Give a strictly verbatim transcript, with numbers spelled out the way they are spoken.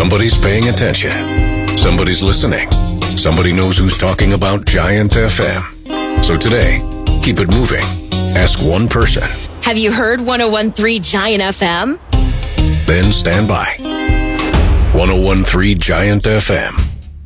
Somebody's paying attention. Somebody's listening. Somebody knows who's talking about Giant F M. So today, keep it moving. Ask one person. Have you heard one oh one point three Giant F M? Then stand by. one oh one point three Giant F M.